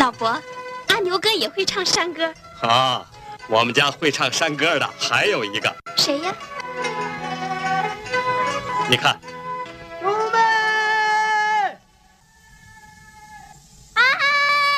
老伯，阿牛哥也会唱山歌啊。我们家会唱山歌的还有一个， 谁呀？ 你看